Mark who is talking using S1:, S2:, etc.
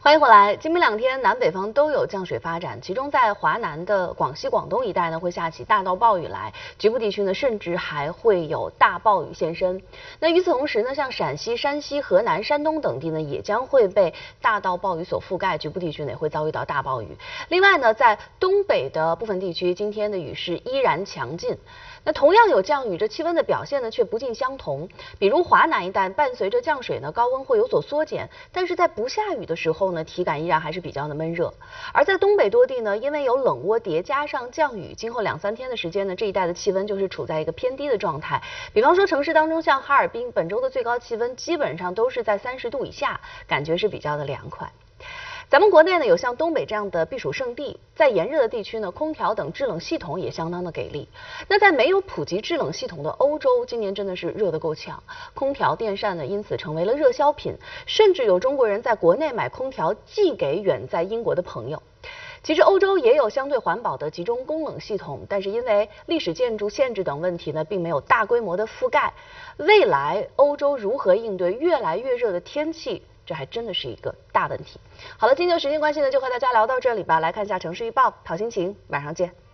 S1: 欢迎回来。今明两天南北方都有降水发展，其中在华南的广西、广东一带呢会下起大到暴雨来，局部地区呢甚至还会有大暴雨现身。那与此同时呢，像陕西、山西、河南、山东等地呢也将会被大到暴雨所覆盖，局部地区呢也会遭遇到大暴雨。另外呢，在东北的部分地区，今天的雨势依然强劲。那同样有降雨，这气温的表现呢却不尽相同。比如华南一带伴随着降水呢，高温会有所缩减，但是在不下雨的时候呢，体感依然还是比较的闷热。而在东北多地呢，因为有冷涡叠加上降雨，今后2、3天的时间呢，这一带的气温就是处在一个偏低的状态。比方说城市当中，像哈尔滨，本周的最高气温基本上都是在30度以下，感觉是比较的凉快。咱们国内呢有像东北这样的避暑胜地，在炎热的地区呢，空调等制冷系统也相当的给力。那在没有普及制冷系统的欧洲，今年真的是热得够呛，空调、电扇呢因此成为了热销品，甚至有中国人在国内买空调寄给远在英国的朋友。其实欧洲也有相对环保的集中供冷系统，但是因为历史建筑限制等问题呢，并没有大规模的覆盖。未来欧洲如何应对越来越热的天气？这还真的是一个大问题。好了，今天的时间关系呢，就和大家聊到这里吧。来看一下城市预报，好心情，晚上见。